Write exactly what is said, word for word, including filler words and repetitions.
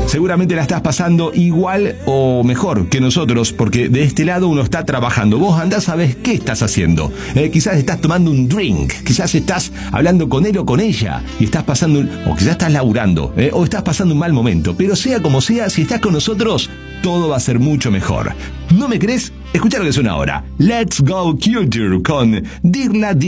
seguramente la estás pasando igual o mejor que nosotros, porque de este lado uno está trabajando. Vos andás, sabés qué estás haciendo. Eh, quizás estás tomando un drink, quizás estás hablando con él o con ella, y estás pasando, un, o quizás estás laburando, eh, o estás pasando un mal momento. Pero sea como sea, si estás con nosotros, todo va a ser mucho mejor. ¿No me crees? Escuchá lo que suena ahora. Let's Go Culture con Dirla Di